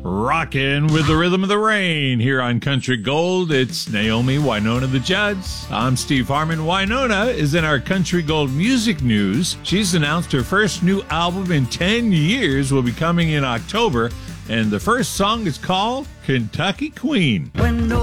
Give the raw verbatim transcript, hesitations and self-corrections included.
Rockin' with the rhythm of the rain here on Country Gold. It's Naomi Winona the Judds. I'm Steve Harmon. Winona is in our Country Gold music news. She's announced her first new album in ten years will be coming in October, and the first song is called Kentucky Queen. When